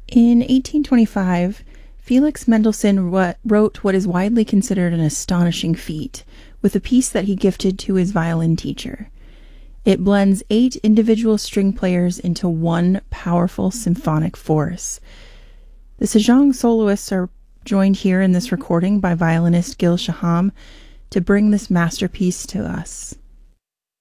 In 1825, Felix Mendelssohn wrote what is widely considered an astonishing feat with a piece that he gifted to his violin teacher. It blends 8 individual string players into one powerful symphonic force. The Sejong soloists are joined here in this recording by violinist Gil Shaham to bring this masterpiece to us.